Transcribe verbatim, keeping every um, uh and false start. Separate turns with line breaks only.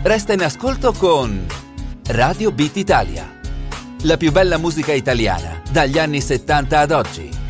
Resta in ascolto con Radio Beat Italia. La più bella musica italiana dagli anni settanta ad oggi.